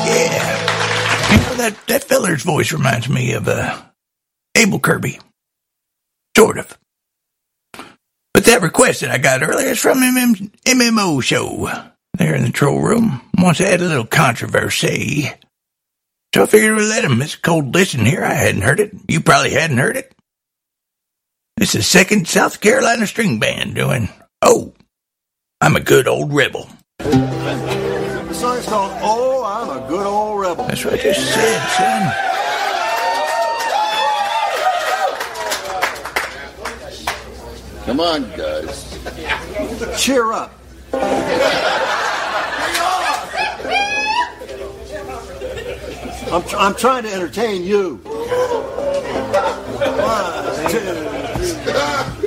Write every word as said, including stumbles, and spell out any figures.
Yeah. You know, that, that feller's voice reminds me of uh, Abel Kirby. Sort of. But that request that I got earlier is from M M O show. There in the troll room. Wants to add a little controversy. So I figured we'd let him. It's a cold listen here. I hadn't heard it. You probably hadn't heard it. It's the second South Carolina string band doing, Oh, I'm a Good Old Rebel. The song's called Oh, I'm a Good Old Rebel. That's what I just said, son. Come on, guys. Cheer up. I'm, tr- I'm trying to entertain you. One, two, three.